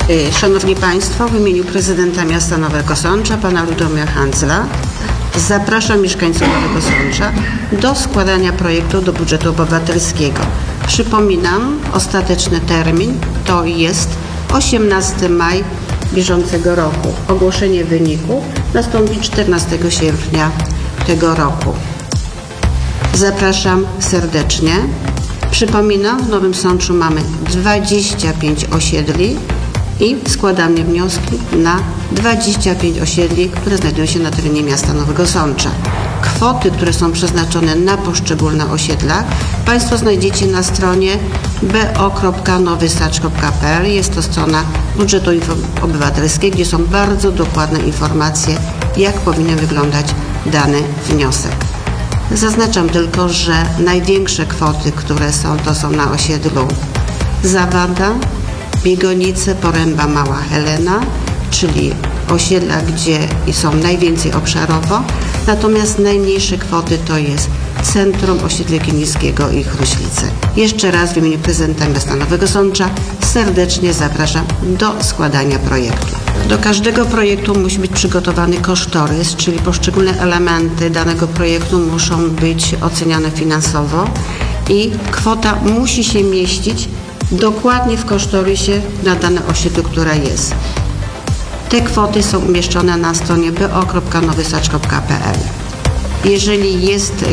Szanowni Państwo, w imieniu prezydenta miasta Nowego Sącza, pana Ludomira Handzla, zapraszam mieszkańców Nowego Sącza do składania projektu do budżetu obywatelskiego. Przypominam, ostateczny termin to jest 18 maj bieżącego roku. Ogłoszenie wyniku nastąpi 14 sierpnia tego roku. Zapraszam serdecznie. Przypominam, w Nowym Sączu mamy 25 osiedli i składamy wnioski na 25 osiedli, które znajdują się na terenie miasta Nowego Sącza. Kwoty, które są przeznaczone na poszczególne osiedla, Państwo znajdziecie na stronie bo.nowysacz.pl. Jest to strona budżetu obywatelskiego, gdzie są bardzo dokładne informacje, jak powinien wyglądać dany wniosek. Zaznaczam tylko, że największe kwoty, które są, to są na osiedlu Zawada, Biegonice, Poręba, Mała Helena, czyli osiedla, gdzie są najwięcej obszarowo, natomiast najmniejsze kwoty to jest Centrum, osiedle Kilińskiego i Chruślice. Jeszcze raz w imieniu prezydenta miasta Nowego Sącza serdecznie zapraszam do składania projektu. Do każdego projektu musi być przygotowany kosztorys, czyli poszczególne elementy danego projektu muszą być oceniane finansowo i kwota musi się mieścić dokładnie w kosztorysie na dane osiedlu, która jest. Te kwoty są umieszczone na stronie bo.nowysacz.pl. Jeżeli jest